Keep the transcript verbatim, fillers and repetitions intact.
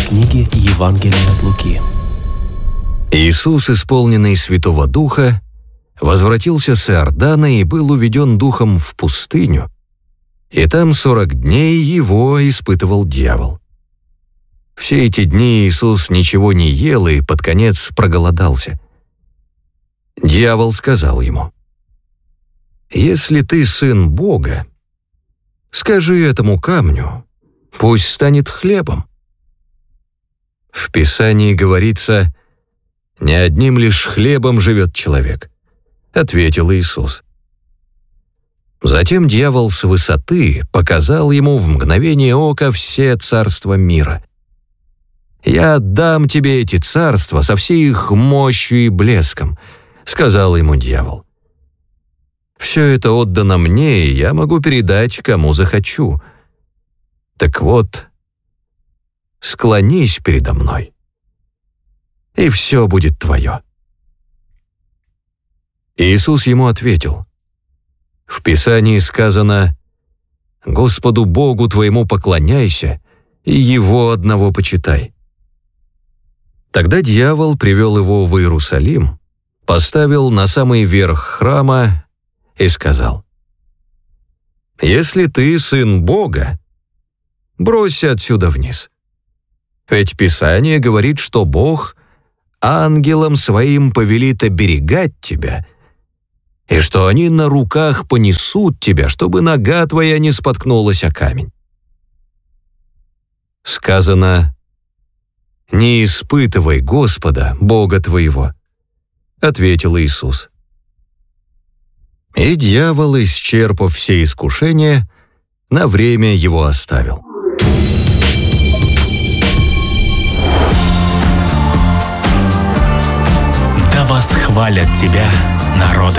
книги Евангелия от Луки. Иисус, исполненный Святого Духа, возвратился с Иордана и был уведен Духом в пустыню, и там сорок дней его испытывал дьявол. Все эти дни Иисус ничего не ел и под конец проголодался. Дьявол сказал ему: «Если ты сын Бога, скажи этому камню, пусть станет хлебом». В Писании говорится: «Не одним лишь хлебом живет человек», — ответил Иисус. Затем дьявол с высоты показал ему в мгновение ока все царства мира. «Я отдам тебе эти царства со всей их мощью и блеском», — сказал ему дьявол. «Все это отдано мне, и я могу передать, кому захочу. Так вот, склонись передо мной, и все будет твое». Иисус ему ответил: «В Писании сказано: Господу Богу твоему поклоняйся, и Его одного почитай». Тогда дьявол привел его в Иерусалим, поставил на самый верх храма и сказал: «Если ты сын Бога, бросься отсюда вниз. Ведь Писание говорит, что Бог ангелам своим повелит оберегать тебя, и что они на руках понесут тебя, чтобы нога твоя не споткнулась о камень». Сказано: «Не испытывай Господа, Бога твоего», — ответил Иисус. И дьявол, исчерпав все искушения, на время его оставил. Да восхвалят тебя народы.